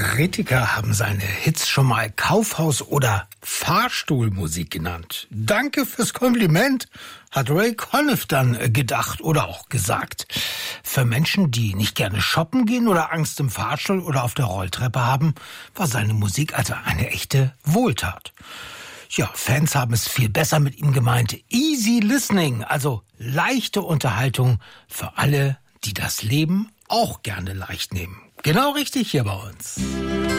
Kritiker haben seine Hits schon mal Kaufhaus- oder Fahrstuhlmusik genannt. Danke fürs Kompliment, hat Ray Conniff dann gedacht oder auch gesagt. Für Menschen, die nicht gerne shoppen gehen oder Angst im Fahrstuhl oder auf der Rolltreppe haben, war seine Musik also eine echte Wohltat. Ja, Fans haben es viel besser mit ihm gemeint. Easy Listening, also leichte Unterhaltung für alle, die das Leben auch gerne leicht nehmen. Genau richtig hier bei uns.